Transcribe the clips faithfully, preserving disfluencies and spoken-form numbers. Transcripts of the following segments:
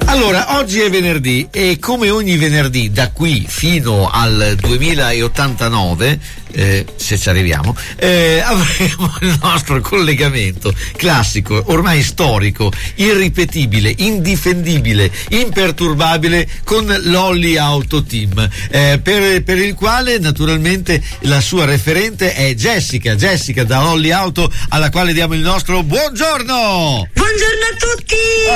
Allora, oggi è venerdì e come ogni venerdì da qui fino al duemilaottantanove, eh, se ci arriviamo, eh, avremo il nostro collegamento classico, ormai storico, irripetibile, indifendibile, imperturbabile con l'Holly Auto Team, eh, per, per il quale naturalmente la sua referente è Jessica, Jessica da Holly Auto, alla quale diamo il nostro buongiorno! Buongiorno a tutti!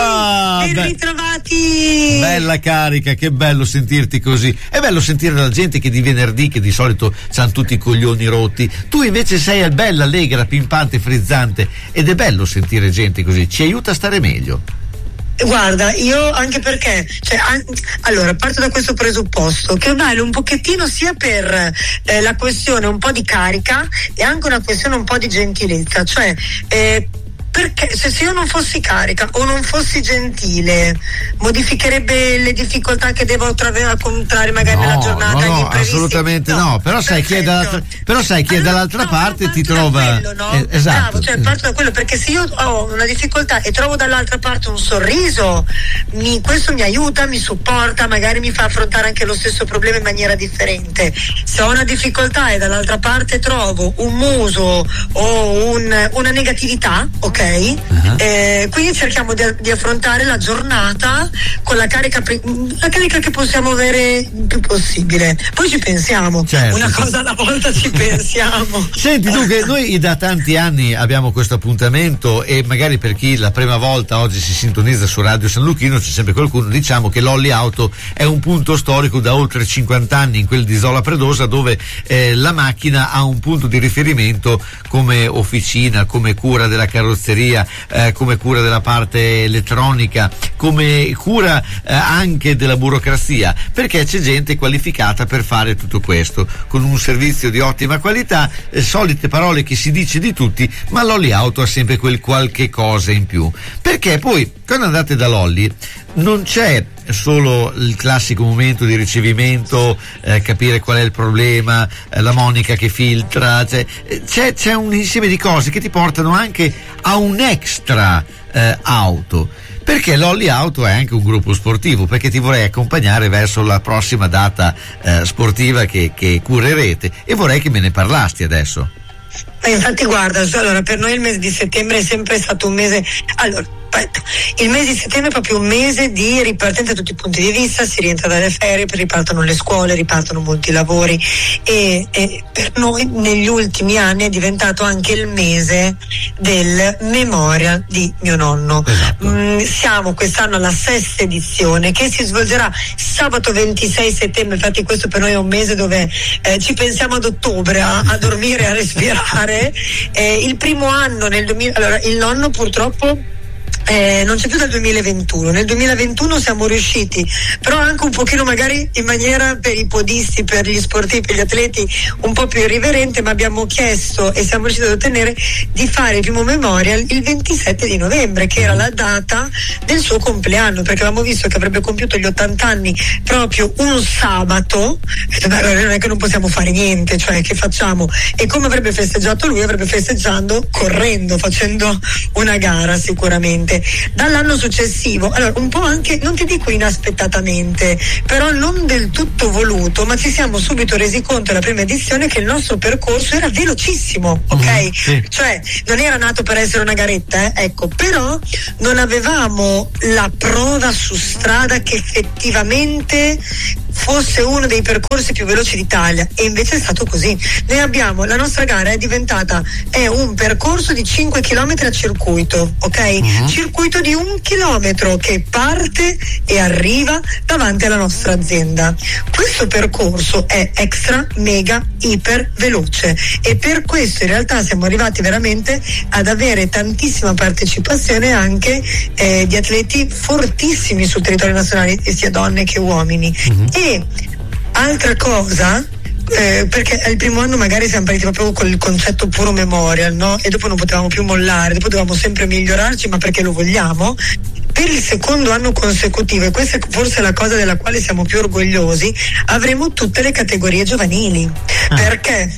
Ah, ben beh, ritrovati! Bella carica, che bello sentirti così. È bello sentire la gente che di venerdì, che di solito c'hanno tutti i coglioni rotti, tu invece sei bella, allegra, pimpante, frizzante, ed è bello sentire gente così, ci aiuta a stare meglio. Guarda, io anche perché, cioè, an- allora parto da questo presupposto che vale un pochettino sia per eh, la questione un po' di carica e anche una questione un po' di gentilezza, cioè eh, perché se, se io non fossi carica o non fossi gentile modificherebbe le difficoltà che devo tra- incontrare magari no, nella giornata, no, gli no, imprevisti? assolutamente no, no. Però sai chi è dall'altra, però sai chi è dall'altra no, parte no, ti parto trova da quello, no? eh, esatto, bravo, cioè parto da quello, perché se io ho una difficoltà e trovo dall'altra parte un sorriso, mi, questo mi aiuta, mi supporta, magari mi fa affrontare anche lo stesso problema in maniera differente. Se ho una difficoltà e dall'altra parte trovo un muso o un, una negatività, ok? Uh-huh. Eh, quindi cerchiamo di, di affrontare la giornata con la carica, la carica che possiamo avere il più possibile. Poi ci pensiamo, certo, una cosa alla volta ci pensiamo. Senti, tu, che noi da tanti anni abbiamo questo appuntamento, e magari per chi la prima volta oggi si sintonizza su Radio San Luchino, c'è sempre qualcuno, diciamo che l'Holly Auto è un punto storico da oltre cinquanta anni in quel di Isola Predosa, dove eh, la macchina ha un punto di riferimento come officina, come cura della carrozzeria, eh, come cura della parte elettronica, come cura eh, anche della burocrazia, perché c'è gente qualificata per fare tutto questo con un servizio di ottima qualità, eh, solite parole che si dice di tutti, ma l'Holly Auto ha sempre quel qualche cosa in più, perché poi quando andate da Holly non c'è solo il classico momento di ricevimento, eh, capire qual è il problema, eh, la Monica che filtra, cioè, c'è, c'è un insieme di cose che ti portano anche a un extra eh, auto, perché l'Holly Auto è anche un gruppo sportivo, perché ti vorrei accompagnare verso la prossima data eh, sportiva che, che curerete, e vorrei che me ne parlasti adesso. Eh, infatti guarda, allora per noi il mese di settembre è sempre stato un mese, allora il mese di settembre è proprio un mese di ripartenza da tutti i punti di vista, si rientra dalle ferie, ripartono le scuole, ripartono molti lavori, e, e per noi negli ultimi anni è diventato anche il mese del memorial di mio nonno. Esatto. Mm, siamo quest'anno alla sesta edizione, che si svolgerà sabato ventisei settembre, infatti questo per noi è un mese dove eh, ci pensiamo ad ottobre a, a dormire, a respirare. Eh, il primo anno nel duemila, allora il nonno purtroppo Eh, non c'è più dal duemilaventuno. Nel duemilaventuno siamo riusciti, però anche un pochino magari in maniera per i podisti, per gli sportivi, per gli atleti un po' più irriverente, ma abbiamo chiesto e siamo riusciti ad ottenere di fare il primo memorial il ventisette di novembre, che era la data del suo compleanno, perché avevamo visto che avrebbe compiuto gli ottanta anni proprio un sabato, e non è che non possiamo fare niente, cioè che facciamo? E come avrebbe festeggiato lui? Avrebbe festeggiando correndo, facendo una gara sicuramente. Dall'anno successivo, allora un po' anche, non ti dico inaspettatamente, però non del tutto voluto, ma ci siamo subito resi conto alla prima edizione che il nostro percorso era velocissimo, ok? Mm-hmm, sì. Cioè non era nato per essere una garetta, eh? Ecco, però non avevamo la prova su strada che effettivamente fosse uno dei percorsi più veloci d'Italia, e invece è stato così. Noi abbiamo, la nostra gara è diventata, è un percorso di cinque chilometri a circuito, ok? Uh-huh. Circuito di un chilometro che parte e arriva davanti alla nostra azienda. Questo percorso è extra, mega, iper veloce, e per questo in realtà siamo arrivati veramente ad avere tantissima partecipazione anche eh, di atleti fortissimi sul territorio nazionale, sia donne che uomini. Uh-huh. E altra cosa, eh, perché al primo anno magari siamo partiti proprio con il concetto puro memorial, no? E dopo non potevamo più mollare, dopo dovevamo sempre migliorarci, ma perché lo vogliamo. Per il secondo anno consecutivo, e questa è forse la cosa della quale siamo più orgogliosi, avremo tutte le categorie giovanili. Ah. Perché?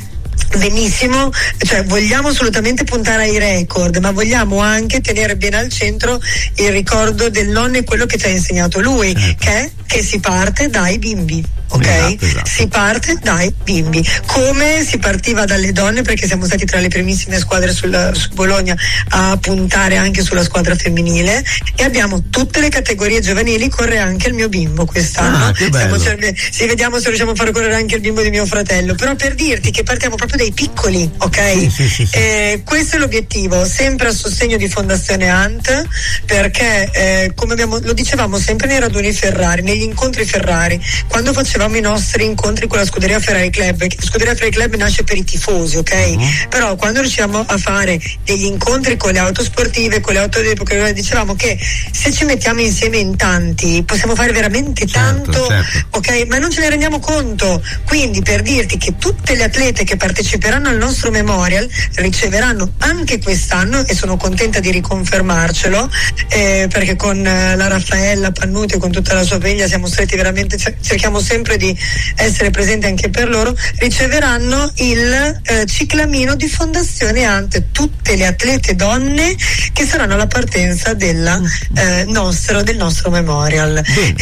benissimo, cioè vogliamo assolutamente puntare ai record, ma vogliamo anche tenere bene al centro il ricordo del nonno e quello che ci ha insegnato lui, certo. che è che si parte dai bimbi. Ok? Esatto, esatto. Si parte dai bimbi, come si partiva dalle donne, perché siamo stati tra le primissime squadre sul, su Bologna a puntare anche sulla squadra femminile, e abbiamo tutte le categorie giovanili. Corre anche il mio bimbo quest'anno, ah, che bello. Stiamo cerve- sì, vediamo se riusciamo a far correre anche il bimbo di mio fratello, però per dirti che partiamo proprio dai piccoli, ok? Sì, sì, sì, sì. Eh, questo è l'obiettivo, sempre a sostegno di Fondazione A N T, perché eh, come abbiamo, lo dicevamo sempre nei raduni Ferrari, negli incontri Ferrari, quando facevamo i nostri incontri con la Scuderia Ferrari Club, che la Scuderia Ferrari Club nasce per i tifosi, ok? Uh-huh. Però quando riusciamo a fare degli incontri con le auto sportive, con le auto d'epoca, dicevamo che se ci mettiamo insieme in tanti possiamo fare veramente certo, tanto, certo. ok? Ma non ce ne rendiamo conto. Quindi, per dirti che tutte le atlete che parteciperanno al nostro memorial riceveranno anche quest'anno, e sono contenta di riconfermarcelo, eh, perché con eh, la Raffaella Pannuti e con tutta la sua famiglia siamo stretti veramente, cerchiamo sempre di essere presenti anche per loro, riceveranno il eh, ciclamino di Fondazione A N T, tutte le atlete donne che saranno alla partenza della, eh, nostro, del nostro memorial.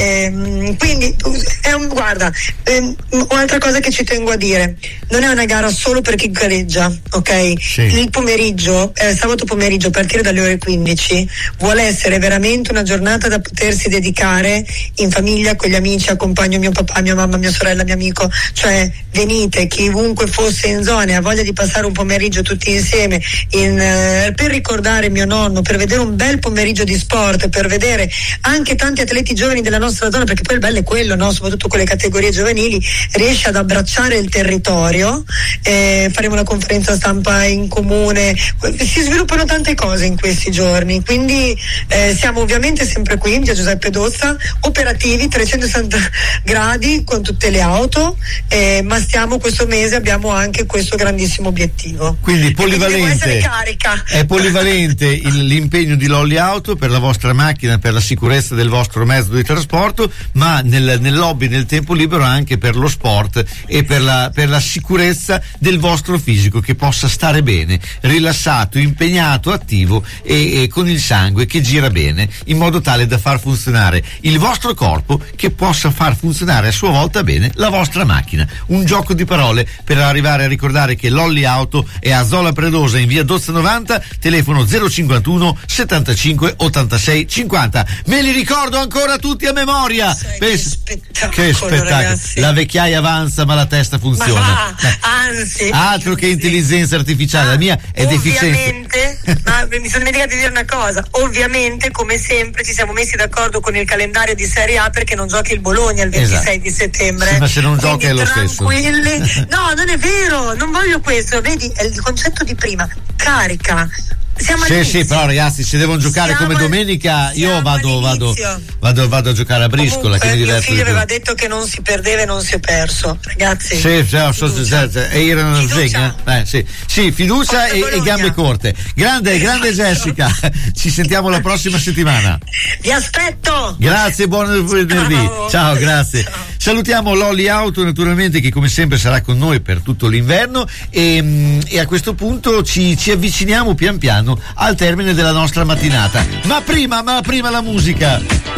Eh, quindi è un, guarda, eh, un'altra cosa che ci tengo a dire, non è una gara solo per chi gareggia, ok? Sì. Il pomeriggio, eh, sabato pomeriggio a partire dalle ore quindici vuole essere veramente una giornata da potersi dedicare in famiglia, con gli amici. Accompagno mio papà, mia mamma, mia sorella, mio amico, cioè venite, chiunque fosse in zona e ha voglia di passare un pomeriggio tutti insieme in, eh, per ricordare mio nonno, per vedere un bel pomeriggio di sport, per vedere anche tanti atleti giovani della nostra zona, perché poi il bello è quello, no? Soprattutto con le categorie giovanili riesce ad abbracciare il territorio. Eh, faremo una conferenza stampa in comune, si sviluppano tante cose in questi giorni, quindi eh, siamo ovviamente sempre qui in via Giuseppe Dozza, operativi trecentosessanta gradi con tutte le auto, eh, ma stiamo questo mese, abbiamo anche questo grandissimo obiettivo, quindi polivalente, carica. È polivalente il, l'impegno di Lolli Auto per la vostra macchina, per la sicurezza del vostro mezzo di trasporto, ma nel, nell'hobby, nel tempo libero anche per lo sport e per la, per la sicurezza del vostro fisico, che possa stare bene, rilassato, impegnato, attivo e, e con il sangue che gira bene, in modo tale da far funzionare il vostro corpo, che possa far funzionare a sua volta bene la vostra macchina. Un gioco di parole per arrivare a ricordare che Lolli Auto è a Zola Predosa in via Dozza novanta, telefono zero cinquantuno settantacinque ottantasei cinquanta. Me li ricordo ancora tutti a memoria. Sai, Beh, che spettacolo, che spettacolo. Ragazzi. La vecchiaia avanza ma la testa funziona. Ma va, anzi, altro che intelligenza artificiale, la mia è ovviamente, ma mi sono dimenticato di dire una cosa, ovviamente come sempre ci siamo messi d'accordo con il calendario di Serie A, perché non giochi il Bologna il ventisei esatto. di settembre. Sì, ma se non giochi è lo tranquilli. stesso. No, non è vero, non voglio questo, vedi, è il concetto di prima, carica. Siamo sì, sì, però ragazzi, se devono giocare siamo come domenica, io vado vado, vado vado a giocare a Briscola. Comunque, che mi mio figlio aveva più. detto che non si perdeva e non si è perso, ragazzi. Sì, cioè, fiducia. So, e erano fiducia. Eh, sì. sì, fiducia e, e gambe corte. Grande, grande Jessica. Ci sentiamo la prossima settimana. Vi aspetto. Grazie, buon venerdì. Ciao, Ciao grazie. Ciao. Salutiamo Lolli Auto, naturalmente, che come sempre sarà con noi per tutto l'inverno, e, e a questo punto ci, ci avviciniamo pian piano al termine della nostra mattinata. Ma prima, ma prima la musica.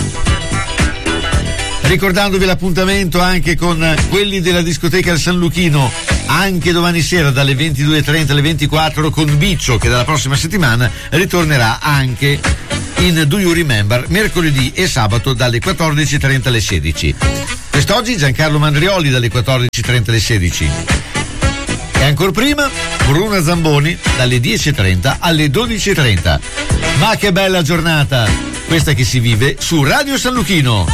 Ricordandovi l'appuntamento anche con quelli della discoteca del San Luchino, anche domani sera dalle ventidue e trenta alle ventiquattro, con Biccio, che dalla prossima settimana ritornerà anche in Do You Remember mercoledì e sabato dalle quattordici e trenta alle sedici. Quest'oggi Giancarlo Mandrioli dalle quattordici e trenta alle sedici. E ancora prima Bruna Zamboni dalle dieci e trenta alle dodici e trenta. Ma che bella giornata questa che si vive su Radio San Luchino.